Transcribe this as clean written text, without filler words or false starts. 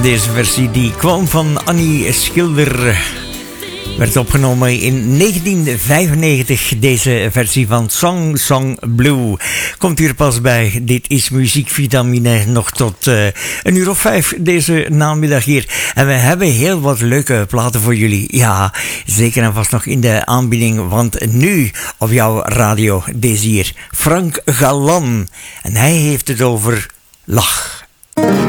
Deze versie die kwam van Annie Schilder. Werd opgenomen in 1995, deze versie van Song Blue. Komt hier pas bij. Dit is Muziekvitamine nog tot 1:05 deze namiddag hier. En we hebben heel wat leuke platen voor jullie. Ja, zeker en vast nog in de aanbieding. Want nu op jouw radio, deze hier, Frank Galan. En hij heeft het over lach.